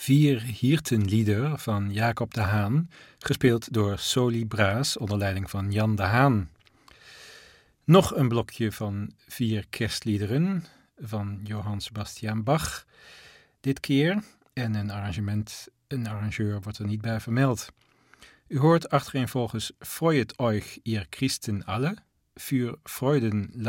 4 Hirtenlieder van Jacob de Haan, gespeeld door Soli Braas onder leiding van Jan de Haan. Nog een blokje van 4 kerstliederen van Johann Sebastian Bach, dit keer, en een arrangeur wordt er niet bij vermeld. U hoort achtereenvolgens Freuet euch, ihr Christen alle, für Freuden